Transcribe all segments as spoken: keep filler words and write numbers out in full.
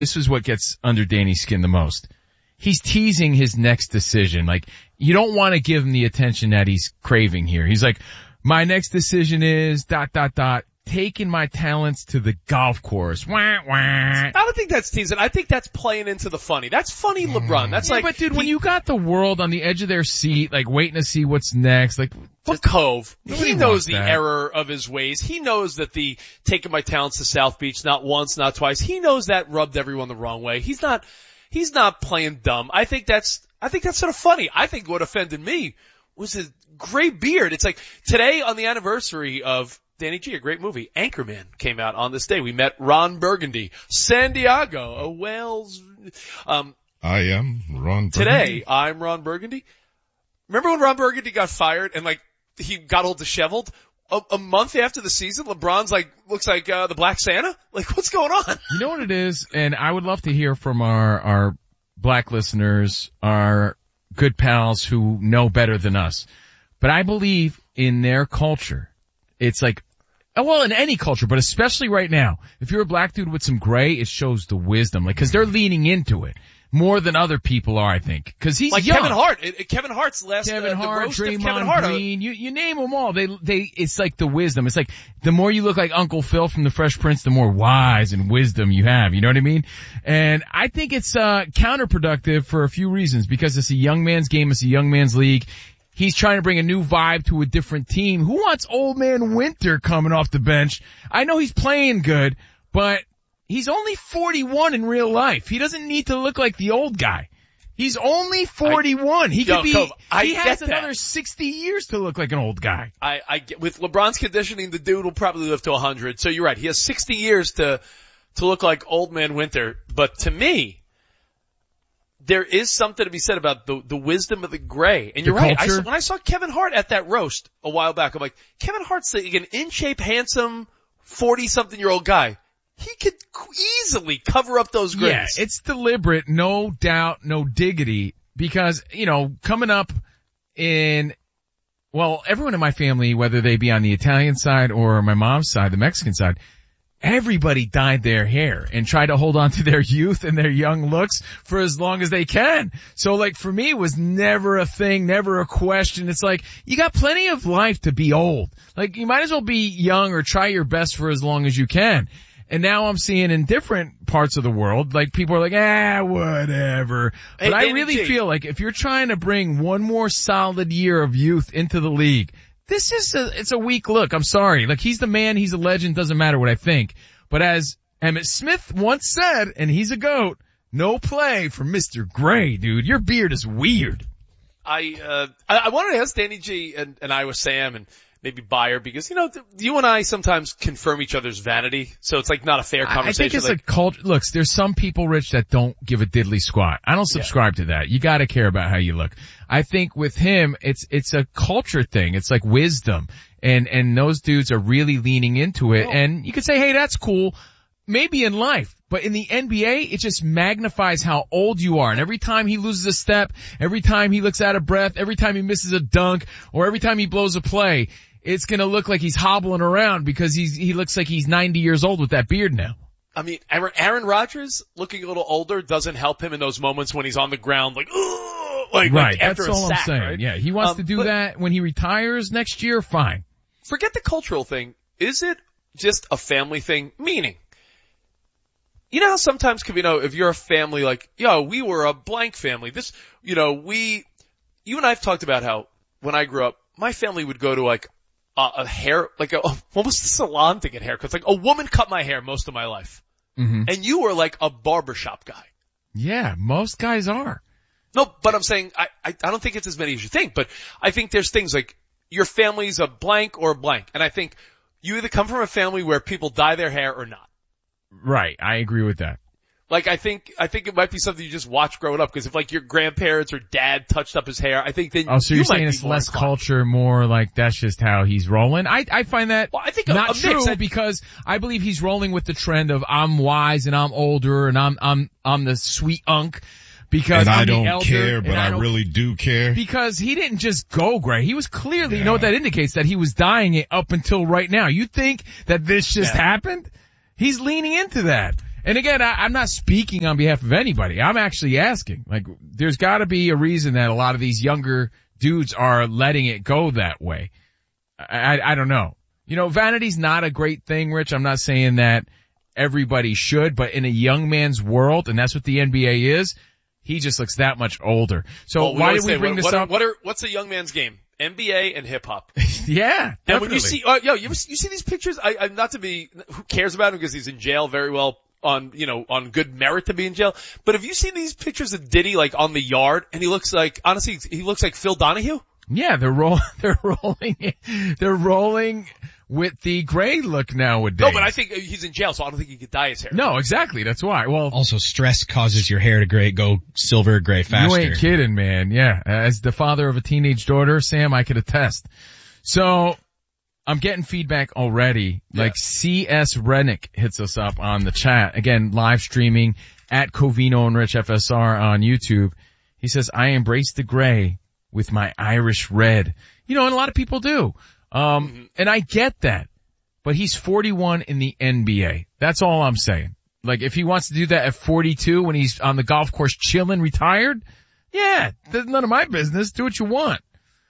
this is what gets under Danny's skin the most. He's teasing his next decision. Like, you don't want to give him the attention that he's craving here. He's like, my next decision is dot, dot, dot, taking my talents to the golf course. Wah, wah. I don't think that's teasing. I think that's playing into the funny. That's funny LeBron. That's yeah, like. But dude, he, when you got the world on the edge of their seat, like waiting to see what's next, like. But Cove, he knows the that. error of his ways. He knows that the taking my talents to South Beach not once, not twice. He knows that rubbed everyone the wrong way. He's not, he's not playing dumb. I think that's, I think that's sort of funny. I think what offended me was his gray beard. It's like today on the anniversary of Danny G, a great movie, Anchorman came out on this day. We met Ron Burgundy, San Diego, a Wales, um, I am Ron Burgundy. Today, I'm Ron Burgundy. Remember when Ron Burgundy got fired and like, he got all disheveled? A, a month after the season, LeBron's like, looks like, uh, the Black Santa? Like, what's going on? You know what it is? And I would love to hear from our, our black listeners, our good pals who know better than us. But I believe in their culture. It's like, well, in any culture, but especially right now, if you're a black dude with some gray, it shows the wisdom. Like, cause they're leaning into it. More than other people are, I think. Cause he's like young. Kevin Hart. It, it, Kevin Hart's last, Kevin uh, Hart, the roast Draymond of Kevin Hart. Green, you, you name them all. They, they, it's like the wisdom. It's like the more you look like Uncle Phil from the Fresh Prince, the more wise and wisdom you have. You know what I mean? And I think it's, uh, counterproductive for a few reasons because it's a young man's game. It's a young man's league. He's trying to bring a new vibe to a different team. Who wants old man Winter coming off the bench? I know he's playing good, but he's only forty-one in real life. He doesn't need to look like the old guy. He's only forty-one. I, he could yo, be, Cove, I he has get another that. sixty years to look like an old guy. I, I get, with LeBron's conditioning, the dude will probably live to one hundred. So you're right. He has sixty years to, to look like old man Winter. But to me, there is something to be said about the, the wisdom of the gray. And you're the right. I culture. saw, when I saw Kevin Hart at that roast a while back, I'm like, Kevin Hart's like an in shape, handsome, forty something year old guy. He could easily cover up those grays. Yeah, it's deliberate, no doubt, no diggity, because, you know, coming up in, well, everyone in my family, whether they be on the Italian side or my mom's side, the Mexican side, everybody dyed their hair and tried to hold on to their youth and their young looks for as long as they can. So like for me, it was never a thing, never a question. It's like, you got plenty of life to be old. Like you might as well be young or try your best for as long as you can. And now I'm seeing in different parts of the world, like people are like, ah, whatever. But hey, I Danny really G. feel like if you're trying to bring one more solid year of youth into the league, this is a, it's a weak look. I'm sorry. Like he's the man, he's a legend, doesn't matter what I think. But as Emmitt Smith once said, and he's a GOAT, no play for Mister Gray, dude. Your beard is weird. I, uh, I, I wanted to ask Danny G and, and Iowa Sam and maybe Bayer because, you know, th- you and I sometimes confirm each other's vanity. So it's like not a fair conversation. I think it's like, a culture. Look, there's some people, Rich, that don't give a diddly squat. I don't subscribe yeah. to that. You gotta care about how you look. I think with him, it's, it's a culture thing. It's like wisdom. And, and those dudes are really leaning into it. Oh. And you could say, hey, that's cool. Maybe in life. But in the N B A, it just magnifies how old you are. And every time he loses a step, every time he looks out of breath, every time he misses a dunk, or every time he blows a play, it's gonna look like he's hobbling around because he's, he looks like he's ninety years old with that beard now. I mean, Aaron, Aaron Rodgers looking a little older doesn't help him in those moments when he's on the ground like, ugh, like, right. like after That's a all sack, I'm saying. right? Yeah. He wants um, to do but, that when he retires next year. Fine. Forget the cultural thing. Is it just a family thing? Meaning, you know how sometimes, you know, if you're a family like, yo, we were a blank family. This, you know, we, you and I have talked about how when I grew up, my family would go to like a, a hair, like a, almost a salon to get haircuts. Like a woman cut my hair most of my life. Mm-hmm. And you were like a barbershop guy. Yeah, most guys are. No, but I'm saying, I, I, I don't think it's as many as you think, but I think there's things like your family's a blank or a blank. And I think you either come from a family where people dye their hair or not. Right. I agree with that. Like, I think, I think it might be something you just watch growing up, because if like your grandparents or dad touched up his hair, I think then oh, so you you're might saying be it's more less inclined. culture, more like that's just how he's rolling? I, I find that well, I think a, not a true mix. I, because I believe he's rolling with the trend of I'm wise and I'm older and I'm, I'm, I'm the sweet unk. Because and I'm I don't the elder, care, but I, I really do care. Because he didn't just go gray. He was clearly, yeah. you know what that indicates? That he was dying it up until right now. You think that this just yeah. happened? He's leaning into that. And again, I, I'm not speaking on behalf of anybody. I'm actually asking. Like, there's got to be a reason that a lot of these younger dudes are letting it go that way. I, I, I don't know. You know, vanity's not a great thing, Rich. I'm not saying that everybody should, but in a young man's world, and that's what the N B A is, he just looks that much older. So well, we why did we say, bring what, this what up? Are, what are, what's a young man's game? N B A and hip hop. Yeah, definitely. And when you see, uh, yo, you, ever, you see these pictures? I, I'm not to be, who cares about him because he's in jail very well on, you know, on good merit to be in jail. But have you seen these pictures of Diddy like on the yard and he looks like, honestly, he looks like Phil Donahue? Yeah, they're roll, they're rolling, they're rolling with the gray look nowadays. No, but I think he's in jail, so I don't think he could dye his hair. No, exactly. That's why. Well, also stress causes your hair to gray, go silver gray faster. You ain't kidding, man. Yeah. As the father of a teenage daughter, Sam, I could attest. So I'm getting feedback already. Yeah. Like C S Rennick hits us up on the chat. Again, live streaming at Covino and Rich F S R on YouTube. He says, I embrace the gray with my Irish red. You know, and a lot of people do. Um, mm-hmm. And I get that, but he's forty-one in the N B A. That's all I'm saying. Like, if he wants to do that at forty-two when he's on the golf course chilling, retired, yeah, that's none of my business. Do what you want.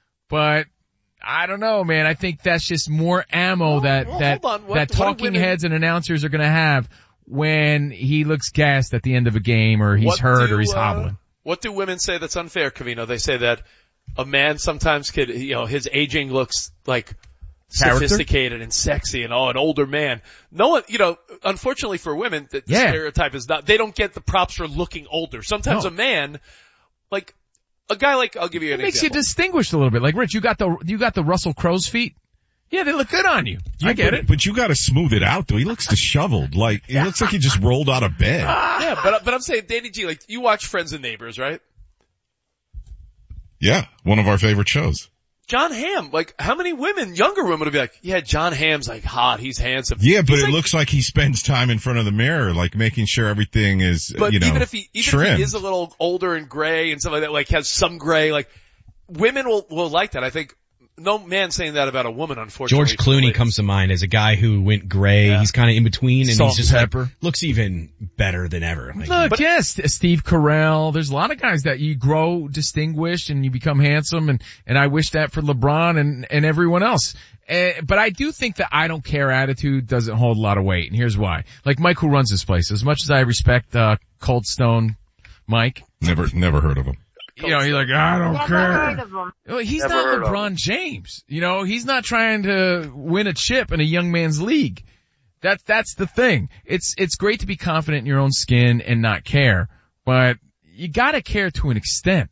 But I don't know, man. I think that's just more ammo well, that, well, that, what, that talking women... heads and announcers are gonna have when he looks gassed at the end of a game or he's what hurt do, or he's uh, hobbling. What do women say that's unfair, Covino? They say that a man sometimes could, you know, his aging looks like Character? Sophisticated and sexy and, oh, an older man. No one, you know, unfortunately for women, the, the yeah. stereotype is not, they don't get the props for looking older. Sometimes no. a man, like, a guy like, I'll give you an it makes example. you distinguished a little bit. Like, Rich, you got the, you got the Russell Crowe's feet? Yeah, they look good on you. Yeah, I get but, it. But you gotta smooth it out though. He looks disheveled. Like, he looks like he just rolled out of bed. Yeah, but, but I'm saying, Danny G, like, you watch Friends and Neighbors, right? Yeah, one of our favorite shows. John Hamm, like, how many women, younger women would be like, yeah, John Hamm's like hot, he's handsome. Yeah, but he's it like, looks like he spends time in front of the mirror, like making sure everything is, but you know, even if he, even trimmed. if he is a little older and gray and stuff like that, like has some gray, like, women will, will like that. I think no man saying that about a woman, unfortunately. George Clooney comes to mind as a guy who went gray. Yeah. He's kind of in between and Salt he's just pepper. Like, looks even better than ever. Like, Look, but, yes, Steve Carell. There's a lot of guys that you grow distinguished and you become handsome, and, and I wish that for LeBron and, and everyone else. Uh, but I do think the I don't care attitude doesn't hold a lot of weight, and here's why. Like Mike, who runs this place, as much as I respect, uh, Cold Stone Mike. Never, never heard of him. You know, he's like, I don't Never care. heard of him. Well, he's Never not heard LeBron James. You know, he's not trying to win a chip in a young man's league. That's, that's the thing. It's, it's great to be confident in your own skin and not care, but you gotta care to an extent.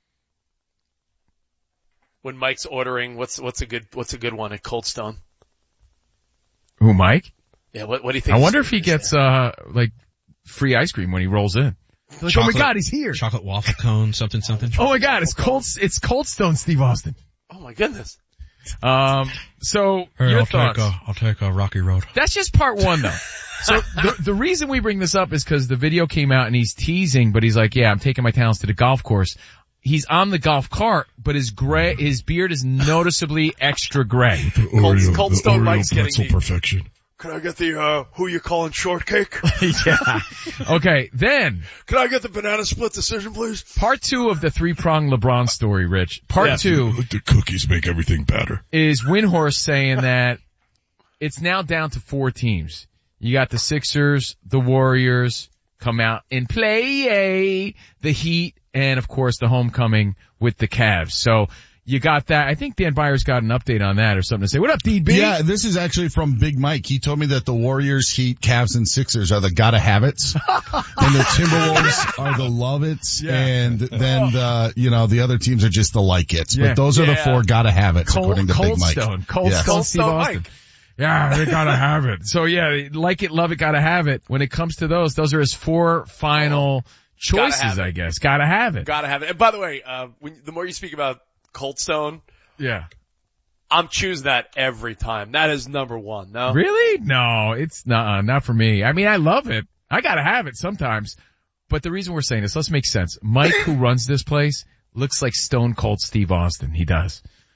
When Mike's ordering, what's, what's a good, what's a good one at Cold Stone? Who, Mike? Yeah, what, what do you think? I wonder if he gets, uh, like, free ice cream when he rolls in. Like, chocolate, oh my God, he's here. Chocolate waffle cone, something, something. Oh my God, it's Cold, it's Cold Stone Steve Austin. Oh my goodness. Um, so, hey, your I'll thoughts. Take a, I'll take a Rocky Road. That's just part one though. So the, the reason we bring this up is because the video came out and he's teasing, but he's like, yeah, I'm taking my talents to the golf course. He's on the golf cart, but his gray, his beard is noticeably extra gray. Cold, Cold Stone Mike's getting pretzel the, perfection. Can I get the, uh, who you calling shortcake? Yeah. Okay, then. Can I get the banana split decision, please? Part two of the three-pronged LeBron story, Rich. Part Yeah. two. The cookies make everything better. Is Windhorst saying that it's now down to four teams. You got the Sixers, the Warriors come out and play, the Heat, and of course the homecoming with the Cavs. So, you got that. I think Dan Byers got an update on that or something to say. What up, D B? Yeah, this is actually from Big Mike. He told me that the Warriors, Heat, Cavs, and Sixers are the gotta have it's. and the Timberwolves are the love it's. Yeah. And then the, you know, the other teams are just the like it's. Yeah. But those are the Yeah. four gotta have it's, Cold, according to Cold Big Mike. Stone. Cold Yes. Stone Cold Steve Stone Austin. Mike. Yeah, they gotta have it. So yeah, like it, love it, gotta have it. When it comes to those, those are his four final choices, have it. I guess. Gotta have it. Gotta have it. And by the way, uh, when, the more you speak about Cold Stone, Yeah. I'm choosing that every time. That is number one, no? Really? No, it's not, not for me. I mean, I love it. I gotta have it sometimes. But the reason we're saying this, let's make sense. Mike, who runs this place, looks like Stone Cold Steve Austin. He does.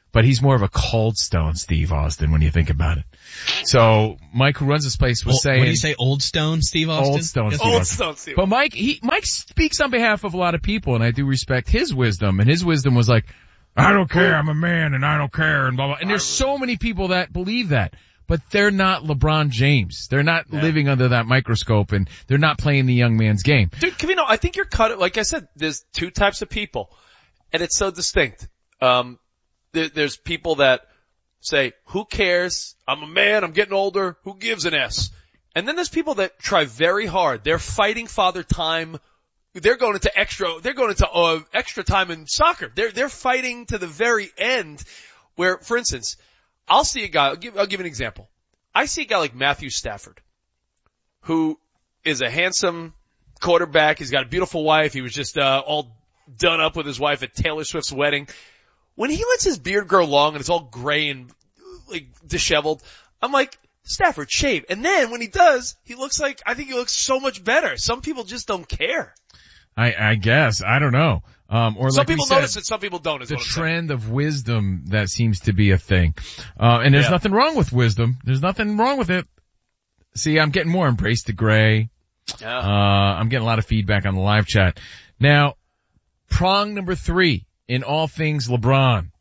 but he's more of a cold stone Steve Austin when you think about it. So Mike, who runs this place, was Old, saying, what do you say, Old Stone Steve Austin? Old Stone Steve Old Austin. Stone Steve. But Mike, he, Mike speaks on behalf of a lot of people, and I do respect his wisdom, and his wisdom was like, I don't care, I'm a man, and I don't care, and blah, blah. And there's so many people that believe that, but they're not LeBron James. They're not Yeah. living under that microscope, and they're not playing the young man's game. Dude, Covino, I think you're cut. Like I said, there's two types of people, and it's so distinct. Um, there, there's people that say, who cares? I'm a man, I'm getting older, who gives an S? And then there's people that try very hard. They're fighting father time. They're going into extra, they're going into uh, extra time in soccer. They're, they're fighting to the very end where, for instance, I'll see a guy, I'll give, I'll give an example. I see a guy like Matthew Stafford, who is a handsome quarterback. He's got a beautiful wife. He was just, uh, all done up with his wife at Taylor Swift's wedding. When he lets his beard grow long and it's all gray and like disheveled, I'm like, Stafford, shave. And then when he does, he looks like, I think he looks so much better. Some people just don't care. I, I guess. I don't know. Um, or Some like we people said, notice it, some people don't. Is the what I'm saying. trend of wisdom that seems to be a thing. Uh, and there's Yeah. nothing wrong with wisdom. There's nothing wrong with it. See, I'm getting more embrace the gray. Yeah. Uh, I'm getting a lot of feedback on the live chat. Now, prong number three in all things LeBron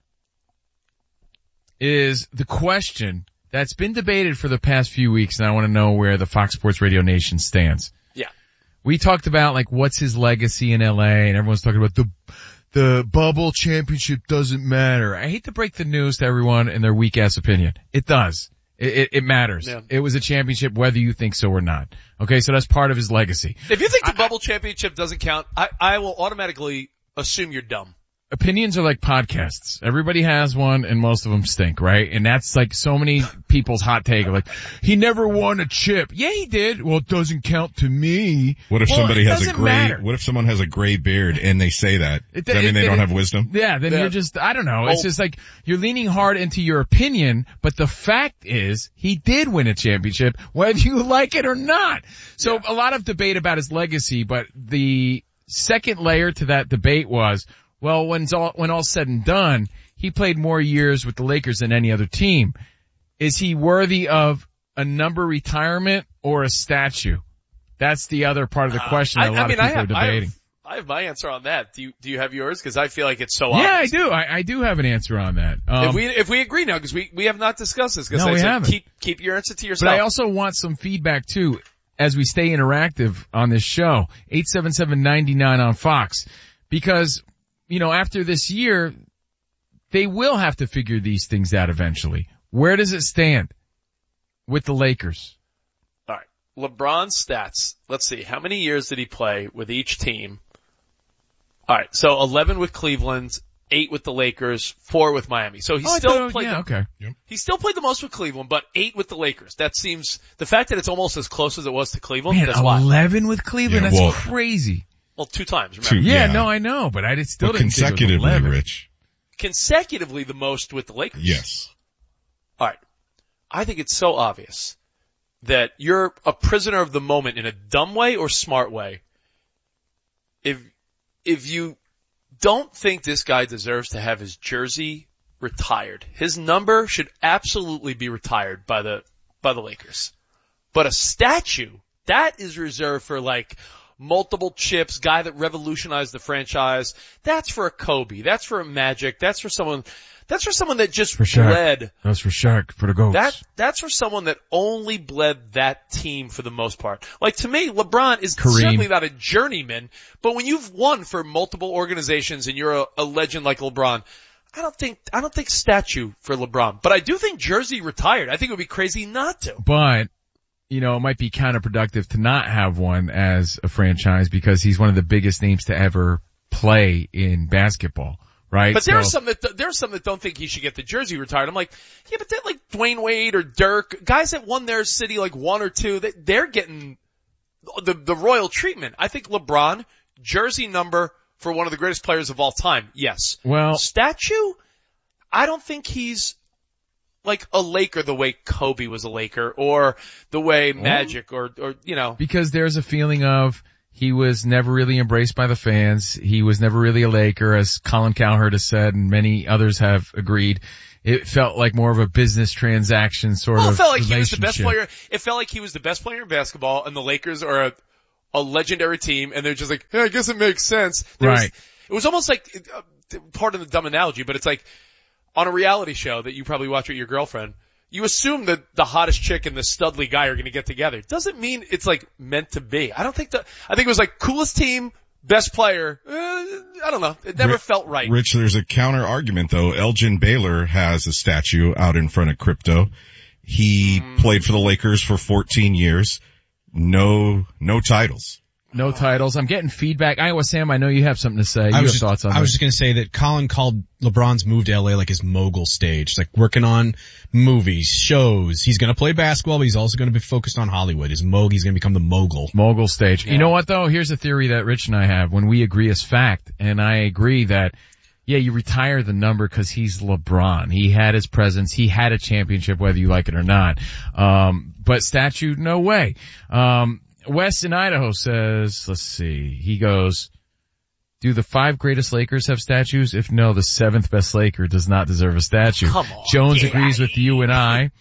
is the question that's been debated for the past few weeks, and I want to know where the Fox Sports Radio Nation stands. Yeah. We talked about like what's his legacy in L A, and everyone's talking about the the bubble championship doesn't matter. I hate to break the news to everyone in their weak ass opinion. It does. It, it, it matters. Yeah. It was a championship whether you think so or not. Okay, so that's part of his legacy. If you think the bubble championship doesn't count, I, I will automatically assume you're dumb. Opinions are like podcasts. Everybody has one and most of them stink, right? And that's like so many people's hot take of like, he never won a chip. Yeah, he did. Well, it doesn't count to me. What if Well, somebody it has a doesn't gray, matter. what if someone has a gray beard and they say that? It- Does that mean it- they it- don't have wisdom? Yeah, then Yeah. you're just, I don't know. It's Oh. just like, you're leaning hard into your opinion, but the fact is, he did win a championship, whether you like it or not. So Yeah. a lot of debate about his legacy, but the second layer to that debate was, well, when's all, when all's said and done, he played more years with the Lakers than any other team. Is he worthy of a number retirement or a statue? That's the other part of the question that I, a lot I mean, of I people have, are I debating. have, I have my answer on that. Do you, do you have yours? Cause I feel like it's so Yeah, I obvious. do. I, I do have an answer on that. Um, If we, if we agree now, cause we, we have not discussed this, cause No, I we said haven't. keep, keep your answer to yourself. But I also want some feedback too, as we stay interactive on this show. eight seven seven, nine nine on Fox. Because, you know, after this year, they will have to figure these things out eventually. Where does it stand with the Lakers? All right. LeBron's stats. Let's see. How many years did he play with each team? All right. So eleven with Cleveland, eight with the Lakers, four with Miami. So he Oh, I still thought- played yeah, the, okay. he still played the most with Cleveland, but eight with the Lakers. That seems, the fact that it's almost as close as it was to Cleveland, Man, that's why. eleven with Cleveland? Yeah, that's well- crazy. Well, two times, remember. Two. Yeah, Yeah. no, I know, but I did- still But didn't think it was consecutively, eleven. Rich. Consecutively the most with the Lakers. Yes. All right. I think it's so obvious that you're a prisoner of the moment in a dumb way or smart way. If, if you don't think this guy deserves to have his jersey retired, his number should absolutely be retired by the, by the Lakers. But a statue, that is reserved for like multiple chips, guy that revolutionized the franchise. That's for a Kobe. That's for a Magic. That's for someone, that's for someone that just For sure. bled. That's for Shark, for the Goats. That, that's for someone that only bled that team for the most part. Like to me, LeBron is Kareem. certainly not a journeyman, but when you've won for multiple organizations and you're a, a legend like LeBron, I don't think, I don't think statue for LeBron, but I do think jersey retired. I think it would be crazy not to. But, you know, it might be counterproductive to not have one as a franchise because he's one of the biggest names to ever play in basketball, right? But there are So- some that, there are some that don't think he should get the jersey retired. I'm like, yeah, but they're like Dwayne Wade or Dirk, guys that won their city like one or two, that they're getting the, the royal treatment. I think LeBron, jersey number for one of the greatest players of all time. Yes. Well, Statue, I don't think he's like a Laker the way Kobe was a Laker or the way Magic or, or, you know. because there's a feeling of He was never really embraced by the fans. He was never really a Laker, as Colin Cowherd has said, and many others have agreed. It felt like more of a business transaction sort well, of it felt like he was the best relationship. player. It felt like he was the best player in basketball, and the Lakers are a, a legendary team, and they're just like, hey, I guess it makes sense. There Right. Was, it was almost like, uh, part of the dumb analogy, but it's like on a reality show that you probably watch with your girlfriend, you assume that the hottest chick and the studly guy are going to get together. Doesn't mean it's like meant to be. I don't think that, I think it was like coolest team, best player. Uh, I don't know. It never Rich, felt right. Rich, there's a counter argument though. Elgin Baylor has a statue out in front of Crypto. He mm. played for the Lakers for fourteen years. No, no titles. No titles. I'm getting feedback. Iowa Sam, I know you have something to say. You I have was just, thoughts on I this. was just going to say that Colin called LeBron's move to L A like his mogul stage. It's like working on movies, shows. He's going to play basketball, but he's also going to be focused on Hollywood. His mogul, he's going to become the mogul. Mogul stage. Yeah. You know what though? Here's a theory that Rich and I have when we agree as fact, and I agree that, yeah, you retire the number because he's LeBron. He had his presence. He had a championship, whether you like it or not. Um, but statue, no way. Um, Wes in Idaho says, let's see, he goes, do the five greatest Lakers have statues? If no, the seventh best Laker does not deserve a statue. Come on, Jones agrees with you and I.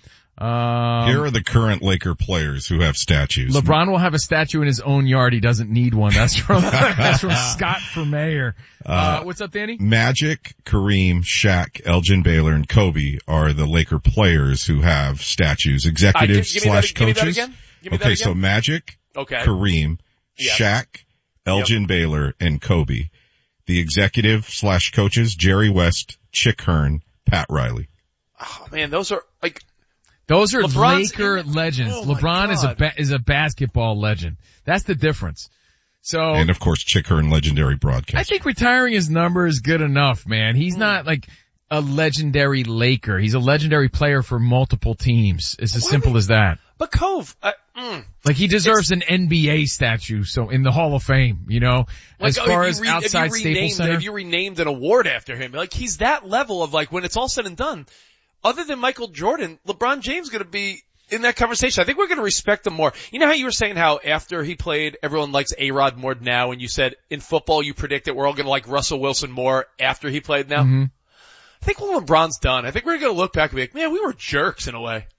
Um, Here are the current Laker players who have statues. LeBron will have a statue in his own yard. He doesn't need one. That's from, that's from Scott for mayor. Uh, uh, what's up, Danny? Magic, Kareem, Shaq, Elgin Baylor, and Kobe are the Laker players who have statues. Executives uh, give, give slash that, give coaches. Me that again? Give me okay, that again? so Magic, okay. Kareem, Yep. Shaq, Elgin Yep. Baylor, and Kobe. The executive slash coaches, Jerry West, Chick Hearn, Pat Riley. Oh man, those are like, Those are LeBron's Laker in- legends. oh my LeBron is a God. ba- is a basketball legend. That's the difference. So And of course, Chick Hearn, legendary broadcaster. I think retiring his number is good enough, man. He's Hmm. not like a legendary Laker. He's a legendary player for multiple teams. It's as What simple do you- as that. but Cove, uh, mm, Like he deserves an N B A statue, so in the Hall of Fame, you know, like, as oh, far if as you re- outside if you Staples renamed, Center. if you renamed an award after him, like he's that level of like when it's all said and done. Other than Michael Jordan, LeBron James going to be in that conversation. I think we're going to respect him more. You know how you were saying how after he played, everyone likes A-Rod more now, and you said in football you predict that we're all going to like Russell Wilson more after he played now? Mhm. I think when LeBron's done, I think we're going to look back and be like, man, we were jerks in a way.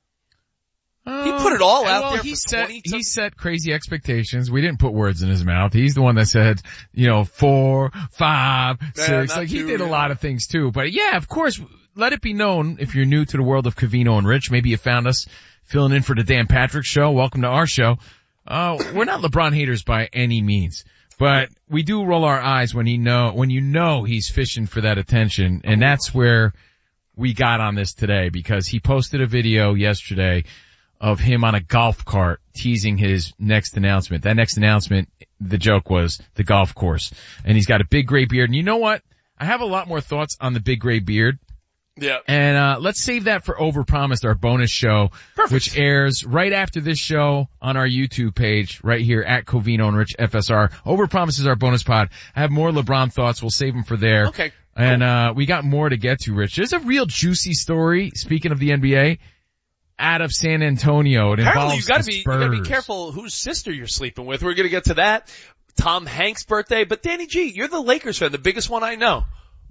He put it all out well, there he for set, twenty he set crazy expectations. We didn't put words in his mouth. He's the one that said, you know, four, five, Yeah, six. not Like he two, did a yeah. lot of things too. But yeah, of course, let it be known if you're new to the world of Covino and Rich. Maybe you found us filling in for the Dan Patrick Show. Welcome to our show. Uh, we're not LeBron haters by any means, but we do roll our eyes when he know, when you know he's fishing for that attention. And that's where we got on this today, because he posted a video yesterday of him on a golf cart teasing his next announcement. That next announcement, the joke was the golf course. And he's got a big gray beard. And you know what? I have a lot more thoughts on the big gray beard. Yeah. And, uh, let's save that for Overpromised, our bonus show, Perfect. which airs right after this show on our YouTube page right here at Covino and Rich F S R. Overpromised is our bonus pod. I have more LeBron thoughts. We'll save them for there. Okay. And, uh, we got more to get to, Rich. There's a real juicy story, speaking of the N B A, out of San Antonio. It Apparently involves you gotta the be, you gotta be Spurs. careful whose sister you're sleeping with. We're gonna get to that. Tom Hanks' birthday. But Danny G, you're the Lakers fan, the biggest one I know.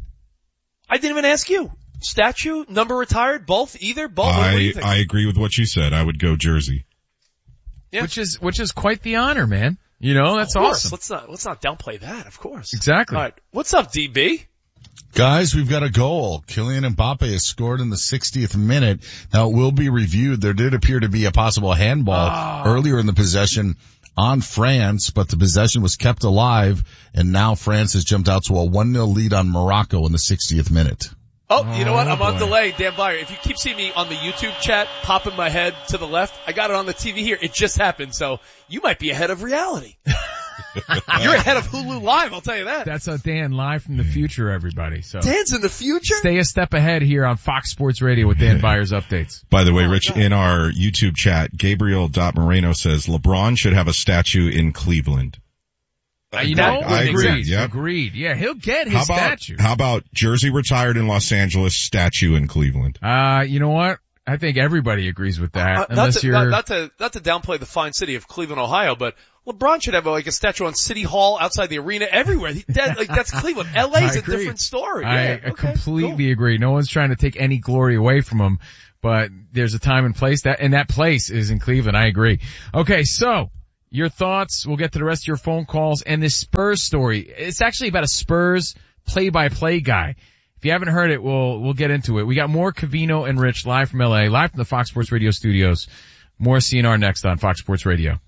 I didn't even ask you. Statue, number retired, both, either, both. What do you I, think? I agree with what you said. I would go Jersey. Yeah. Which is, which is quite the honor, man. You know, that's Of course. awesome. Let's not, let's not downplay that, of course. Exactly. Alright. What's up, D B? Guys, we've got a goal. Kylian Mbappe has scored in the sixtieth minute. Now it will be reviewed. There did appear to be a possible handball Oh. earlier in the possession on France, but the possession was kept alive, and now France has jumped out to a one nil lead on Morocco in the sixtieth minute. Oh, you know what? Oh, I'm on boy. delay, Dan Byer. If you keep seeing me on the YouTube chat, popping my head to the left, I got it on the T V here. It just happened, so you might be ahead of reality. You're ahead of Hulu Live, I'll tell you that. That's a Dan live from the future, everybody. So Dan's in the future? stay a step ahead here on Fox Sports Radio with Dan Byers updates. By the way, Oh, Rich, God. in our YouTube chat, Gabriel Moreno says LeBron should have a statue in Cleveland. Uh, you know, I agree. agreed. Yep. Agreed. Yeah, he'll get his How about, statue. how about Jersey retired in Los Angeles, statue in Cleveland? Uh, you know what? I think everybody agrees with that. Uh, unless not, to, you're not, not to not to downplay the fine city of Cleveland, Ohio, but LeBron should have like a statue on City Hall, outside the arena, everywhere. He, that, like that's Cleveland. L A's a different story. I yeah, okay, completely cool. agree. No one's trying to take any glory away from him, but there's a time and place that, and that place is in Cleveland. I agree. Okay, so your thoughts. We'll get to the rest of your phone calls and this Spurs story. It's actually about a Spurs play-by-play guy. If you haven't heard it, we'll we'll get into it. We got more Covino and Rich live from L A, live from the Fox Sports Radio studios. More C N R next on Fox Sports Radio.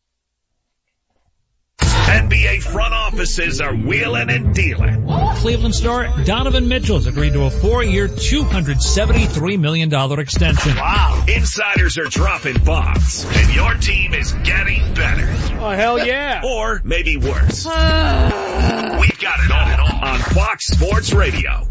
N B A front offices are wheeling and dealing. Cleveland star Donovan Mitchell has agreed to a four-year, two hundred seventy-three million dollars extension. Wow. Insiders are dropping bombs, and your team is getting better. Oh, hell yeah. Or maybe worse. We've got it all on Fox Sports Radio.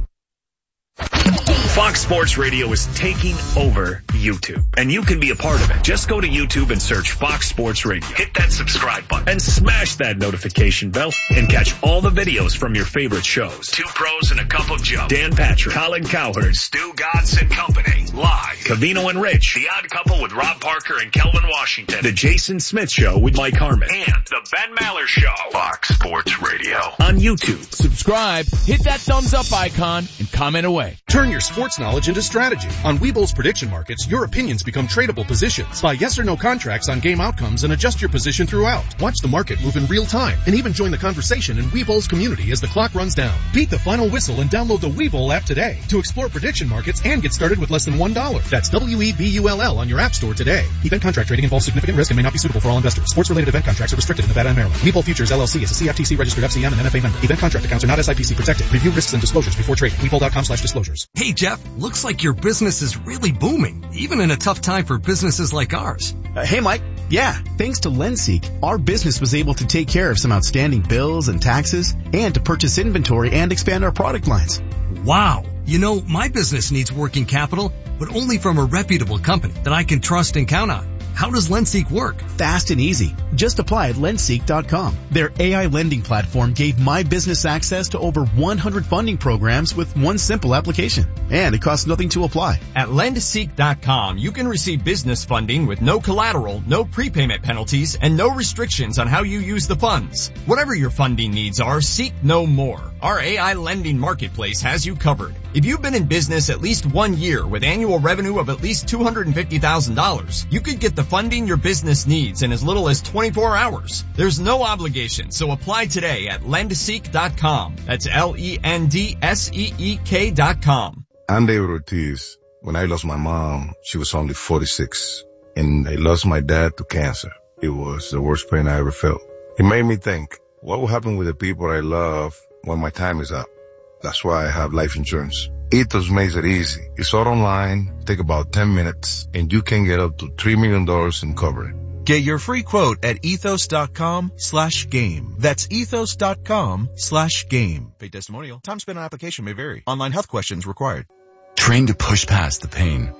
Fox Sports Radio is taking over YouTube, and you can be a part of it. Just go to YouTube and search Fox Sports Radio. Hit that subscribe button and smash that notification bell and catch all the videos from your favorite shows. Two Pros and a Cup of Joe. Dan Patrick, Colin Cowherd, Stu Godson Company. Live. Covino and Rich. The Odd Couple with Rob Parker and Kelvin Washington. The Jason Smith Show with Mike Harmon. And the Ben Maller Show. Fox Sports Radio. On YouTube. Subscribe, hit that thumbs up icon, and comment away. Turn your sports knowledge into strategy. On Webull's prediction markets, your opinions become tradable positions. Buy yes or no contracts on game outcomes and adjust your position throughout. Watch the market move in real time and even join the conversation in Webull's community as the clock runs down. Beat the final whistle and download the Webull app today to explore prediction markets and get started with less than one dollar. That's W E B U L L on your app store today. Event contract trading involves significant risk and may not be suitable for all investors. Sports-related event contracts are restricted in Nevada and Maryland. Webull Futures L L C is a C F T C registered F C M and N F A member. Event contract accounts are not S I P C protected. Review risks and disclosures before trading. Webull.com slash disclosures. Hey Jeff, looks like your business is really booming, even in a tough time for businesses like ours. Uh, hey Mike, yeah, thanks to LendSeek, our business was able to take care of some outstanding bills and taxes and to purchase inventory and expand our product lines. Wow. You know, my business needs working capital, but only from a reputable company that I can trust and count on. How does LendSeek work? Fast and easy. Just apply at lendseek dot com. Their A I lending platform gave my business access to over one hundred funding programs with one simple application. And it costs nothing to apply. At lendseek dot com, you can receive business funding with no collateral, no prepayment penalties, and no restrictions on how you use the funds. Whatever your funding needs are, seek no more. Our A I lending marketplace has you covered. If you've been in business at least one year with annual revenue of at least two hundred fifty thousand dollars, you could get the funding your business needs in as little as twenty-four hours. There's no obligation, so apply today at lendseek dot com. That's L E N D S E E K dot com. I'm David Ortiz. When I lost my mom, she was only forty-six, and I lost my dad to cancer. It was the worst pain I ever felt. It made me think, what will happen with the people I love when my time is up? That's why I have life insurance. Ethos makes it easy. It's all online, take about ten minutes, and you can get up to three million dollars in coverage. Get your free quote at ethos dot com slash game. That's ethos dot com slash game. Paid testimonial. Time spent on application may vary. Online health questions required. Train to push past the pain.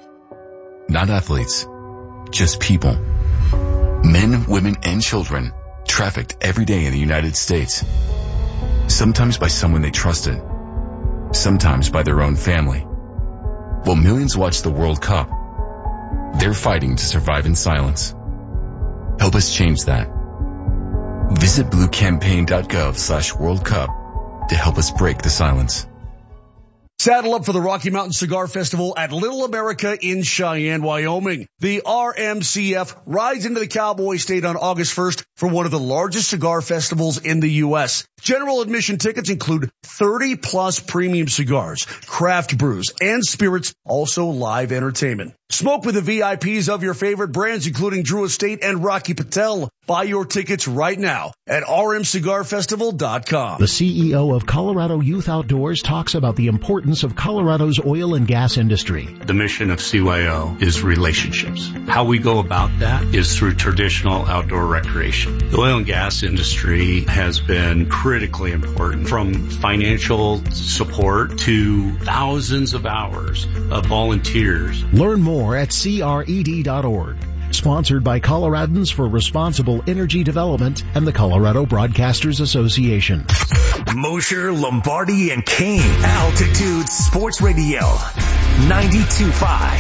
Not athletes, just people. Men, women, and children trafficked every day in the United States. Sometimes by someone they trusted. Sometimes by their own family. While millions watch the World Cup, they're fighting to survive in silence. Help us change that. Visit bluecampaign.gov slash World Cup to help us break the silence. Saddle up for the Rocky Mountain Cigar Festival at Little America in Cheyenne, Wyoming. The R M C F rides into the Cowboy State on August first for one of the largest cigar festivals in the U S. General admission tickets include thirty plus premium cigars, craft brews, and spirits, also live entertainment. Smoke with the V I Ps of your favorite brands, including Drew Estate and Rocky Patel. Buy your tickets right now at R M cigar festival dot com. The C E O of Colorado Youth Outdoors talks about the importance of Colorado's oil and gas industry. The mission of C Y O is relationships. How we go about that is through traditional outdoor recreation. The oil and gas industry has been critically important, from financial support to thousands of hours of volunteers. Learn more at C R E D dot org. Sponsored by Coloradans for Responsible Energy Development and the Colorado Broadcasters Association. Mosher, Lombardi, and Kane. Altitude Sports Radio. ninety-two point five.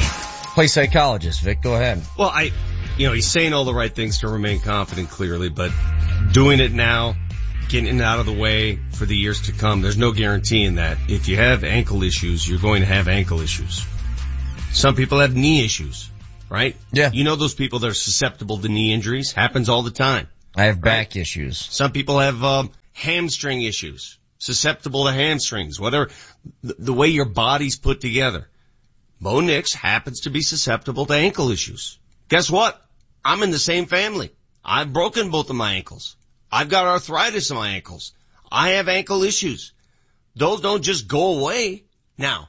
play psychologist. Vic, go ahead. Well, I, you know, he's saying all the right things to remain confident, clearly, but doing it now, getting it out of the way for the years to come, there's no guarantee in that. If you have ankle issues, you're going to have ankle issues. Some people have knee issues, right? Yeah. You know those people that are susceptible to knee injuries? Happens all the time. I have back right? issues. Some people have um, hamstring issues, susceptible to hamstrings, whether the, the way your body's put together. Bo Nix happens to be susceptible to ankle issues. Guess what? I'm in the same family. I've broken both of my ankles. I've got arthritis in my ankles. I have ankle issues. Those don't just go away. Now,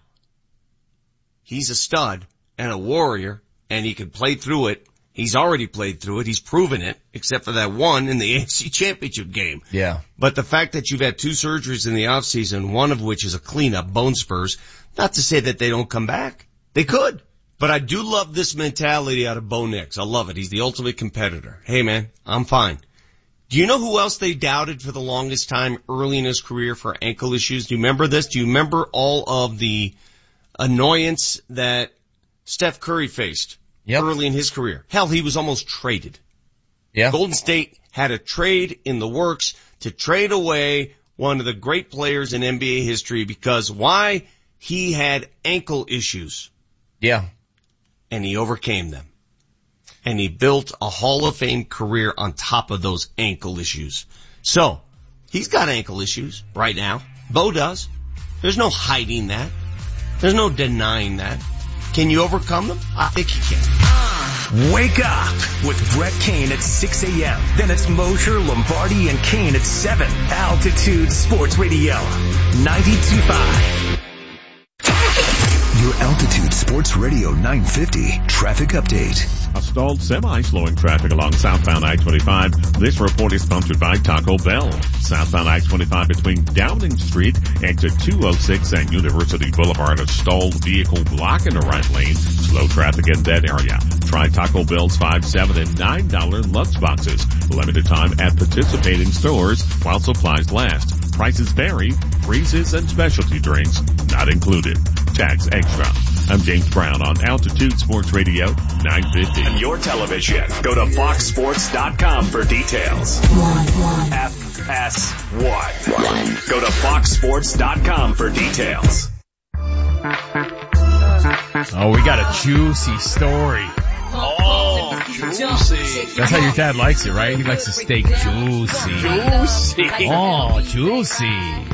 he's a stud and a warrior, and he can play through it. He's already played through it. He's proven it, except for that one in the A F C Championship game. Yeah. But the fact that you've had two surgeries in the offseason, one of which is a cleanup, bone spurs, not to say that they don't come back. They could. But I do love this mentality out of Bo Nix. I love it. He's the ultimate competitor. Hey, man, I'm fine. Do you know who else they doubted for the longest time early in his career for ankle issues? Do you remember this? Do you remember all of the annoyance that Steph Curry faced yep. early in his career? Hell, he was almost traded. Yeah. Golden State had a trade in the works to trade away one of the great players in N B A history because why? He had ankle issues. Yeah. And he overcame them. And he built a Hall of Fame career on top of those ankle issues. So, he's got ankle issues right now. Bo does. There's no hiding that. There's no denying that. Can you overcome them? I think you can. Wake up with Brett Kane at six a.m. Then it's Mosher, Lombardi, and Kane at seven. Altitude Sports Radio, ninety-two point five. Your Altitude Sports Radio nine fifty traffic update. A stalled semi slowing traffic along southbound I twenty-five. This report is sponsored by Taco Bell. Southbound I twenty-five between Downing Street, exit two oh six and University Boulevard. A stalled vehicle blocking the right lane. Slow traffic in that area. Try Taco Bell's five, seven, and nine dollar lunch boxes. Limited time at participating stores while supplies last. Prices vary. Freezes and specialty drinks not included. Tax extra. I'm James Brown on Altitude Sports Radio nine fifty. On your television, go to fox sports dot com for details. F S one. Go to fox sports dot com for details. Oh, we got a juicy story. Oh, juicy. That's how your dad likes it, right? He likes the steak juicy. Juicy. Oh, juicy.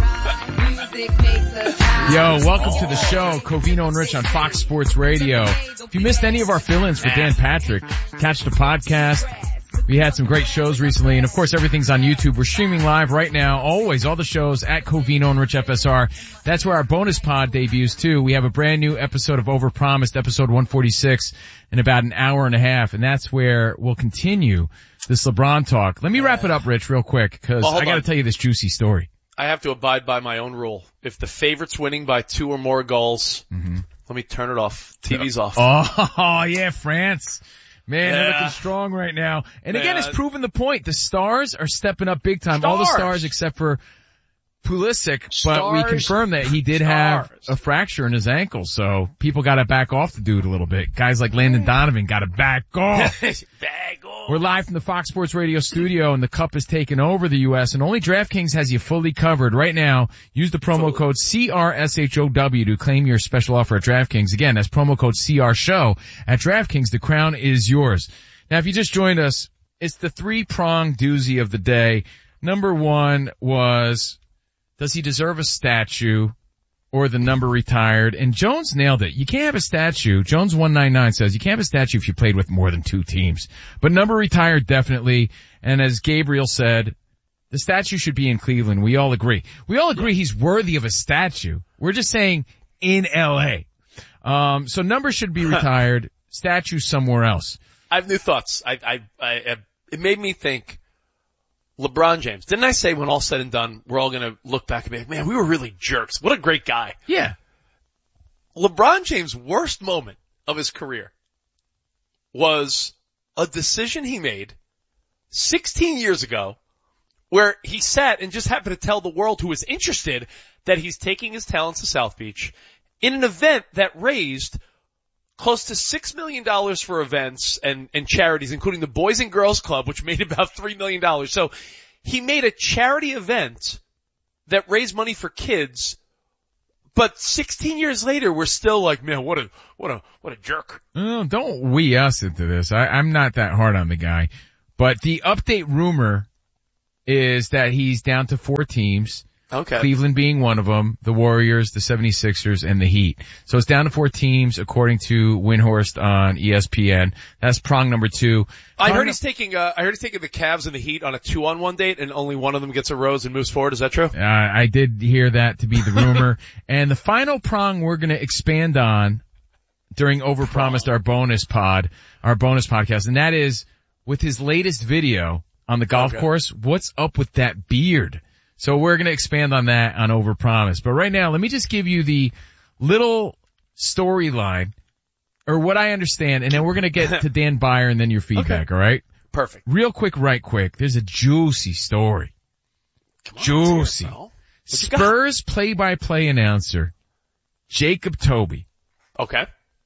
Yo, welcome to the show, Covino and Rich on Fox Sports Radio. If you missed any of our fill-ins for Dan Patrick, catch the podcast. We had some great shows recently, and of course everything's on YouTube. We're streaming live right now, always, all the shows at Covino and Rich F S R. That's where our bonus pod debuts too. We have a brand new episode of Overpromised, episode one forty-six, in about an hour and a half, and that's where we'll continue this LeBron talk. Let me wrap it up, Rich, real quick, because well, I gotta on. tell you this juicy story. I have to abide by my own rule. If the favorite's winning by two or more goals, mm-hmm. let me turn it off. T V's off. Oh, yeah, France. Man, yeah. they're looking strong right now. And Man. again, it's proven the point. The stars are stepping up big time. Stars. All the stars except for Pulisic, Stars. but we confirmed that he did Stars. have a fracture in his ankle, so people gotta back off the dude a little bit. Guys like Landon Donovan gotta back off. Back off. We're live from the Fox Sports Radio studio, and the Cup is taking over the U S, and only DraftKings has you fully covered. Right now, use the promo code C R S H O W to claim your special offer at DraftKings. Again, that's promo code C R SHOW at DraftKings. The crown is yours. Now, if you just joined us, it's the three-prong doozy of the day. Number one was, does he deserve a statue or the number retired? And Jones nailed it. You can't have a statue. Jones one ninety-nine says you can't have a statue if you played with more than two teams. But number retired, definitely. And as Gabriel said, the statue should be in Cleveland. We all agree. We all agree he's worthy of a statue. We're just saying in L A. Um, so number should be retired. Statue somewhere else. I have new thoughts. I, I, I, it made me think, LeBron James. Didn't I say when all said and done, we're all going to look back and be like, man, we were really jerks. What a great guy. Yeah. LeBron James' worst moment of his career was a decision he made sixteen years ago where he sat and just happened to tell the world who was interested that he's taking his talents to South Beach in an event that raised close to six million dollars for events and, and charities, including the Boys and Girls Club, which made about three million dollars. So he made a charity event that raised money for kids, but sixteen years later, we're still like, man, what a, what a, what a jerk. Oh, don't we us into this. I, I'm not that hard on the guy. But the update rumor is that he's down to four teams. Okay. Cleveland being one of them, the Warriors, the seventy-sixers, and the Heat. So it's down to four teams according to Windhorst on E S P N. That's prong number two. I Prong heard no- he's taking, uh, I heard he's taking the Cavs and the Heat on a two-on-one date, and only one of them gets a rose and moves forward. Is that true? Uh, I did hear that to be the rumor. And the final prong we're going to expand on during Overpromised, our bonus pod, our bonus podcast, and that is with his latest video on the golf Okay. course. What's up with that beard? So we're going to expand on that on Overpromised. But right now, let me just give you the little storyline, or what I understand, and then we're going to get to Dan Byer and then your feedback, Okay. all right? Perfect. Real quick, right quick. There's a juicy story. Come on, Juicy. let's hear it, Mel. What you got? Spurs play-by-play announcer Jacob Toby Okay.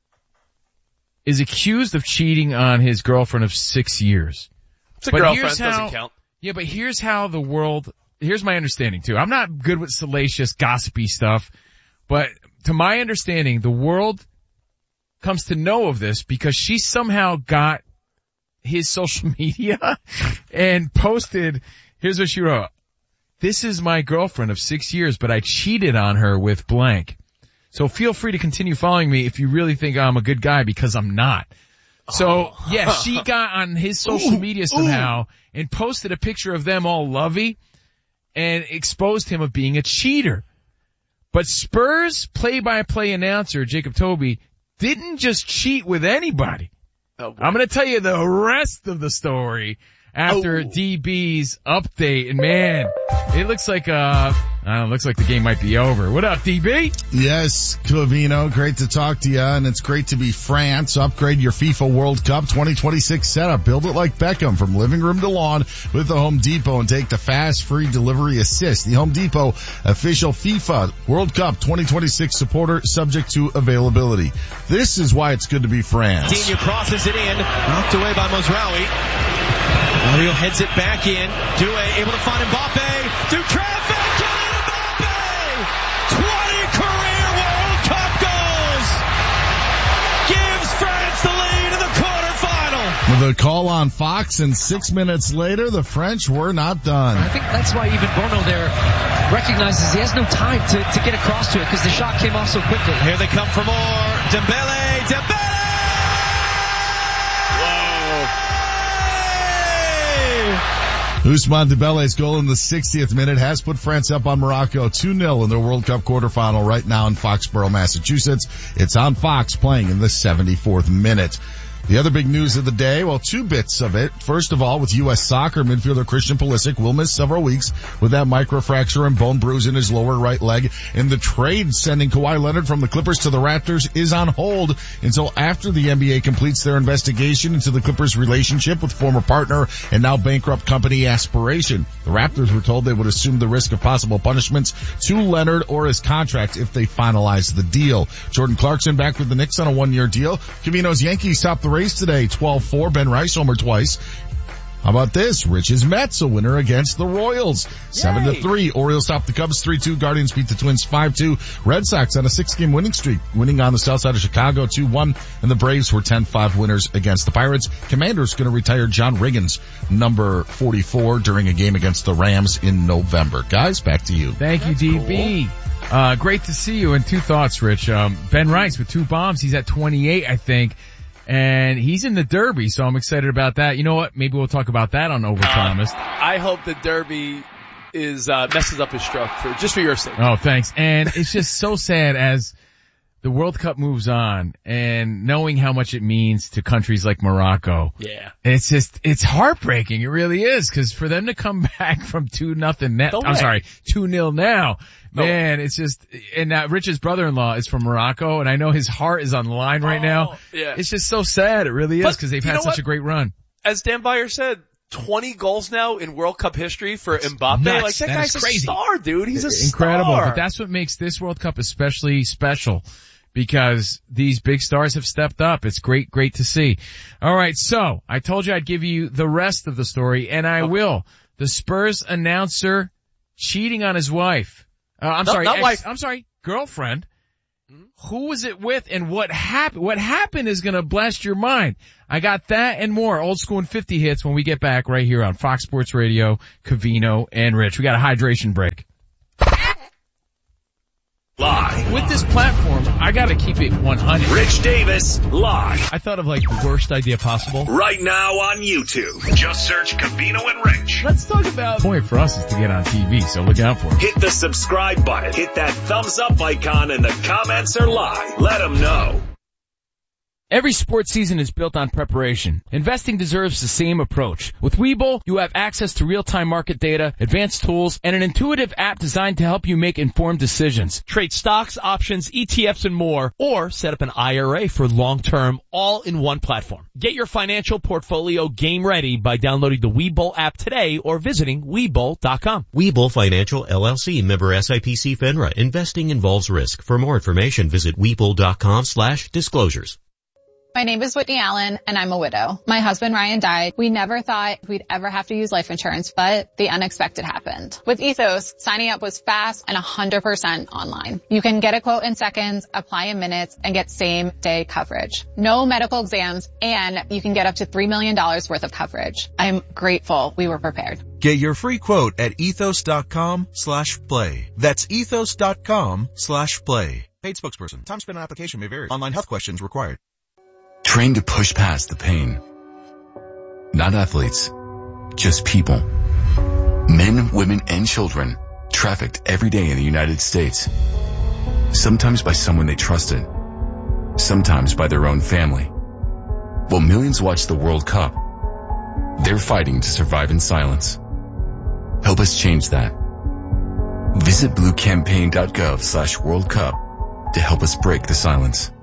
is accused of cheating on his girlfriend of six years. It's a But girlfriend, here's how- doesn't count. Yeah, but here's how the world, here's my understanding too. I'm not good with salacious, gossipy stuff, but to my understanding, the world comes to know of this because she somehow got his social media and posted, here's what she wrote. This is my girlfriend of six years, but I cheated on her with blank. So feel free to continue following me if you really think I'm a good guy, because I'm not. So, Oh. yeah, she got on his social media somehow and posted a picture of them all lovey and exposed him of being a cheater. But Spurs play-by-play announcer Jacob Toby didn't just cheat with anybody. Oh, boy. I'm going to tell you the rest of the story after Oh. D B's update. And man, it looks like, uh, I don't know, it looks like the game might be over. What up, D B? Yes, Covino, great to talk to you, and it's great to be France. Upgrade your FIFA World Cup twenty twenty-six setup. Build it like Beckham from living room to lawn with the Home Depot and take the fast, free delivery assist. The Home Depot official FIFA World Cup twenty twenty-six supporter, subject to availability. This is why it's good to be France. Coutinho crosses it in, knocked away by Mozraoui. Mario heads it back in. Due able to find Mbappe through traffic. Kylian Mbappe! twenty career World Cup goals! Gives France the lead in the quarterfinal. With a call on Fox, and six minutes later, the French were not done. I think that's why even Bono there recognizes he has no time to, to get across to it because the shot came off so quickly. Here they come for more. Dembele, Dembele! Ousmane Dembele's goal in the sixtieth minute has put France up on Morocco two nil in their World Cup quarterfinal right now in Foxborough, Massachusetts. It's on Fox playing in the seventy-fourth minute. The other big news of the day, well, two bits of it. First of all, with U S Soccer, midfielder Christian Pulisic will miss several weeks with that microfracture and bone bruise in his lower right leg. And the trade sending Kawhi Leonard from the Clippers to the Raptors is on hold until after the N B A completes their investigation into the Clippers' relationship with former partner and now bankrupt company Aspiration. The Raptors were told they would assume the risk of possible punishments to Leonard or his contract if they finalize the deal. Jordan Clarkson back with the Knicks on a one-year deal. Covino's Yankees top the race today, twelve four. Ben Rice homer twice. How about this? Rich's Mets, a winner against the Royals. seven to three. Orioles top the Cubs three two. Guardians beat the Twins five two. Red Sox on a six-game winning streak, winning on the south side of Chicago two one. And the Braves were ten five winners against the Pirates. Commanders going to retire John Riggins, number forty-four, during a game against the Rams in November. Guys, back to you. Thank you, D B. Cool. Uh, great to see you. And two thoughts, Rich. Um, Ben Rice with two bombs. He's at twenty-eight, I think. And he's in the Derby, so I'm excited about that. You know what? Maybe we'll talk about that on Overpromised. Uh, I hope the Derby is, uh, messes up his stroke for, just for your sake. Oh, thanks. And it's just so sad as the World Cup moves on and knowing how much it means to countries like Morocco. Yeah. It's just, it's heartbreaking. It really is. Cause for them to come back from two nothing net, I'm sorry, two nil now. Man, it's just, and uh, Rich's brother-in-law is from Morocco, and I know his heart is on the line right oh, now. Yeah. It's just so sad. It really is, because they've had such what? a great run. As Dan Byer said, twenty goals now in World Cup history for Mbappe. Nuts. Like that, that guy's crazy. a star, dude. He's a Incredible. star. But that's what makes this World Cup especially special. because these big stars have stepped up. It's great, great to see. All right, so I told you I'd give you the rest of the story, and I will. The Spurs announcer cheating on his wife. Uh, I'm No, sorry, not ex, wife. I'm sorry, girlfriend. Who was it with and what happened? What happened is going to blast your mind. I got that and more. Old School and fifty hits when we get back right here on Fox Sports Radio, Covino and Rich. We got a hydration break. Live. With this platform, I got to keep it one hundred. Rich Davis, live. I thought of like the worst idea possible. Right now on YouTube. Just search Covino and Rich. Let's talk about the point for us is to get on T V, so look out for it. Hit the subscribe button. Hit that thumbs up icon and the comments are live. Let them know. Every sports season is built on preparation. Investing deserves the same approach. With Webull, you have access to real-time market data, advanced tools, and an intuitive app designed to help you make informed decisions. Trade stocks, options, E T Fs, and more, or set up an I R A for long-term, all in one platform. Get your financial portfolio game ready by downloading the Webull app today or visiting Webull dot com. Webull Financial L L C, member S I P C FINRA. Investing involves risk. For more information, visit Webull dot com slash disclosures. My name is Whitney Allen, and I'm a widow. My husband Ryan died. We never thought we'd ever have to use life insurance, but the unexpected happened. With Ethos, signing up was fast and one hundred percent online. You can get a quote in seconds, apply in minutes, and get same-day coverage. No medical exams, and you can get up to three million dollars worth of coverage. I'm grateful we were prepared. Get your free quote at ethos dot com slash play. That's ethos dot com slash play. Paid spokesperson. Time spent on application may vary. Online health questions required. Train to push past the pain. Not athletes, just people. Men, women, and children trafficked every day in the United States. Sometimes by someone they trusted. Sometimes by their own family. While millions watch the World Cup, they're fighting to survive in silence. Help us change that. Visit blue campaign dot gov slash World Cup to help us break the silence.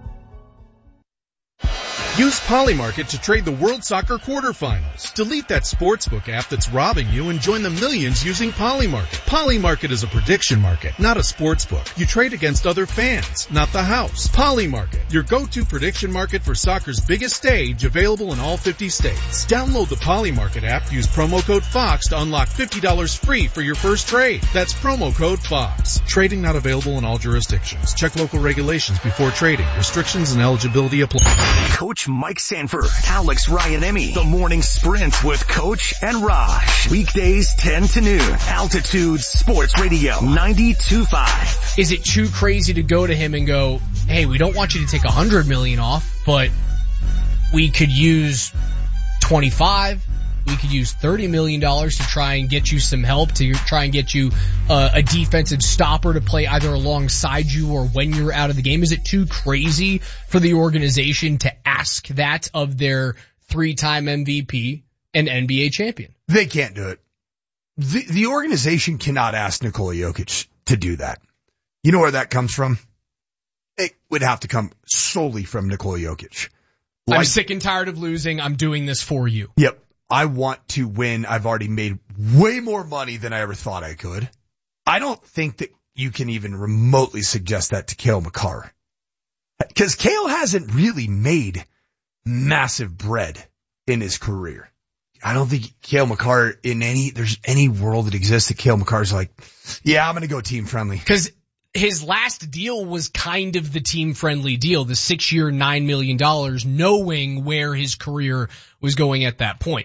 Use Polymarket to trade the World Soccer quarterfinals. Delete that sportsbook app that's robbing you and join the millions using Polymarket. Polymarket is a prediction market, not a sportsbook. You trade against other fans, not the house. Polymarket, your go-to prediction market for soccer's biggest stage, available in all fifty states. Download the Polymarket app, use promo code FOX to unlock fifty dollars free for your first trade. That's promo code FOX. Trading not available in all jurisdictions. Check local regulations before trading. Restrictions and eligibility apply. Coach Mike Sanford, Alex Ryanemi, the morning sprint with Coach and Raj. Weekdays ten to noon. Altitude Sports Radio ninety-two point five. Is it too crazy to go to him and go, hey, we don't want you to take a hundred million off, but we could use twenty-five. We could use thirty million dollars to try and get you some help, to try and get you uh, a defensive stopper to play either alongside you or when you're out of the game. Is it too crazy for the organization to ask that of their three-time M V P and N B A champion? They can't do it. The, the organization cannot ask Nikola Jokic to do that. You know where that comes from? It would have to come solely from Nikola Jokic. Like, I'm sick and tired of losing. I'm doing this for you. Yep. I want to win. I've already made way more money than I ever thought I could. I don't think that you can even remotely suggest that to Cale Makar. Because Cale hasn't really made massive bread in his career. I don't think Cale Makar in any, there's any world that exists that Cale Makar's like, yeah, I'm going to go team friendly. Because his last deal was kind of the team-friendly deal, the six-year, nine million dollars, knowing where his career was going at that point.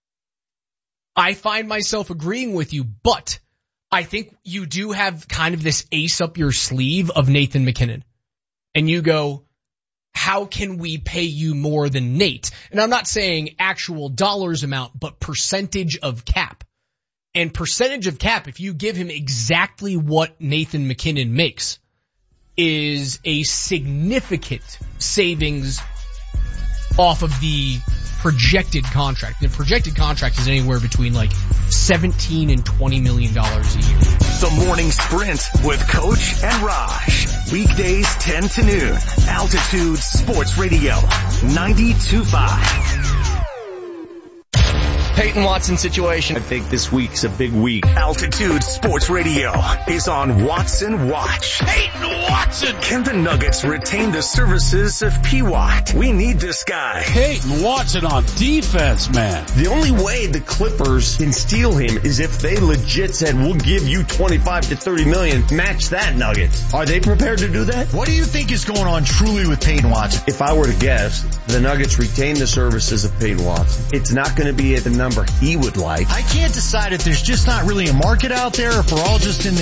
I find myself agreeing with you, but I think you do have kind of this ace up your sleeve of Nathan McKinnon. And you go, how can we pay you more than Nate? And I'm not saying actual dollars amount, but percentage of cap. And percentage of cap, if you give him exactly what Nathan McKinnon makes, is a significant savings off of the projected contract. The projected contract is anywhere between like seventeen and twenty million dollars a year. The morning sprint with Coach and Raj. Weekdays ten to noon. Altitude Sports Radio ninety-two point five. Peyton Watson situation. I think this week's a big week. Altitude Sports Radio is on Watson Watch. Peyton Watson! Can the Nuggets retain the services of P W A T? We need this guy. Peyton Watson on defense, man. The only way the Clippers can steal him is if they legit said, we'll give you twenty-five to thirty million, match that Nuggets. Are they prepared to do that? What do you think is going on truly with Peyton Watson? If I were to guess, the Nuggets retain the services of Peyton Watson. It's not going to be at the number he would like. I can't decide if there's just not really a market out there, or if we're all just in